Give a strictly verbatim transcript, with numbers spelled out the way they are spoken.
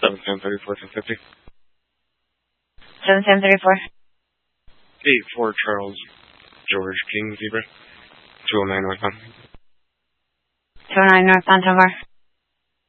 seven seven three four ten fifty. seven seven three four. eight four Charles George King Zebra. two oh nine northbound. two oh nine northbound, Tovar.